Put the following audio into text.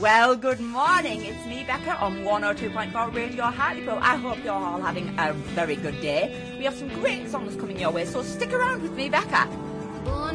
Well, good morning. It's me, Becca, on 102.4 Radio Hartlepool. I hope you're all having a very good day. We have some great songs coming your way, so stick around with me, Becca.